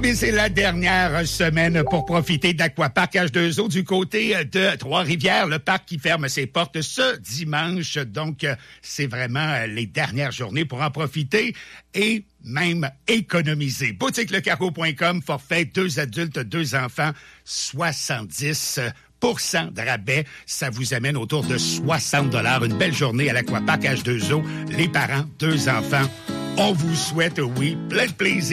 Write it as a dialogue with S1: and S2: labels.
S1: bien, c'est la dernière semaine pour profiter d'Aquapark H2O du côté de Trois-Rivières, le parc qui ferme ses portes ce dimanche. Donc, c'est vraiment les dernières journées pour en profiter et même économiser. BoutiqueLeCarreau.com, forfait 2 adultes, 2 enfants, 70 de rabais. Ça vous amène autour de 60 $. Une belle journée à l'Aquapark H2O. Les parents, 2 enfants. On vous souhaite, oui, plein de plaisir.